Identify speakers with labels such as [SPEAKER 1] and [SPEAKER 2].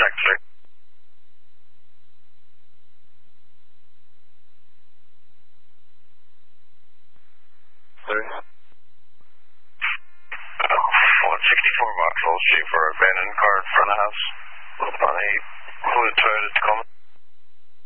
[SPEAKER 1] Jack 3. Sorry. 164 Vauxhall Street for abandoned car in front of house. On a hooded Toyota Tacoma.